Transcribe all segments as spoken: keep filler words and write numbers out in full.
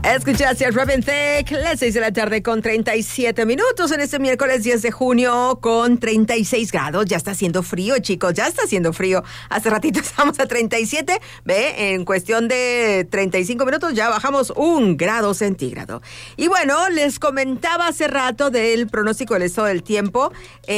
Escuchaste a Robin Thicke, las seis de la tarde con treinta y siete minutos en este miércoles diez de junio con treinta y seis grados. Ya está haciendo frío, chicos, ya está haciendo frío. Hace ratito estábamos a treinta y siete, ve, en cuestión de treinta y cinco minutos ya bajamos un grado centígrado. Y bueno, les comentaba hace rato del pronóstico del estado del tiempo.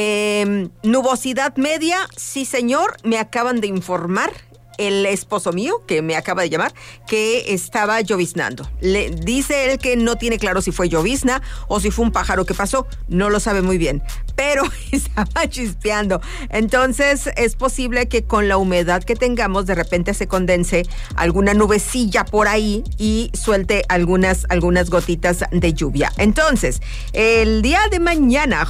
Eh, nubosidad media, sí señor, me acaban de informar el esposo mío, que me acaba de llamar, que estaba lloviznando. Le dice él que no tiene claro si fue llovizna o si fue un pájaro que pasó, no lo sabe muy bien, pero estaba chispeando. Entonces es posible que con la humedad que tengamos de repente se condense alguna nubecilla por ahí y suelte algunas, algunas gotitas de lluvia. Entonces, el día de mañana,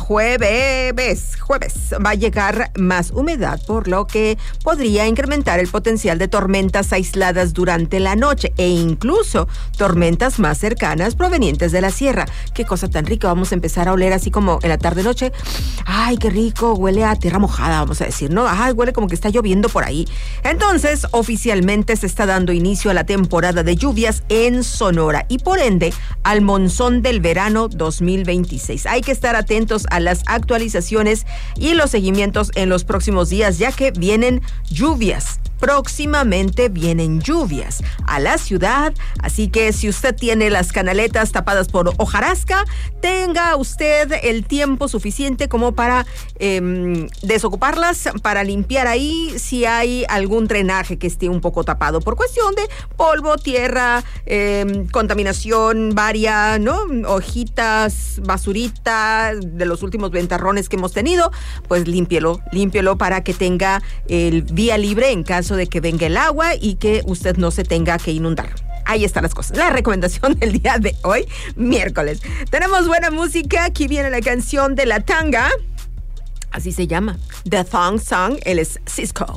jueves, jueves, va a llegar más humedad, por lo que podría incrementar el potencial de tormentas aisladas durante la noche e incluso tormentas más cercanas provenientes de la sierra. Qué cosa tan rica, vamos a empezar a oler así como en la tarde-noche. Ay, qué rico, huele a tierra mojada, vamos a decir, ¿no? Ay, huele como que está lloviendo por ahí. Entonces, oficialmente se está dando inicio a la temporada de lluvias en Sonora y por ende al monzón del verano dos mil veintiséis. Hay que estar atentos a las actualizaciones y los seguimientos en los próximos días, ya que vienen lluvias. Próximamente vienen lluvias a la ciudad, así que si usted tiene las canaletas tapadas por hojarasca, tenga usted el tiempo suficiente como para eh, desocuparlas, para limpiar ahí si hay algún drenaje que esté un poco tapado por cuestión de polvo, tierra, eh, contaminación varia, ¿no? Hojitas, basurita de los últimos ventarrones que hemos tenido, pues límpielo, límpielo para que tenga el vía libre en caso de que venga el agua y que usted no se tenga que inundar. Ahí están las cosas. La recomendación del día de hoy, miércoles. Tenemos buena música. Aquí viene la canción de La Tanga. Así se llama. The Thong Song. Él es Cisco.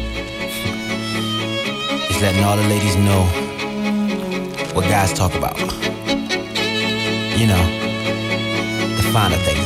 He's letting all the ladies know what guys talk about. You know, the finer things.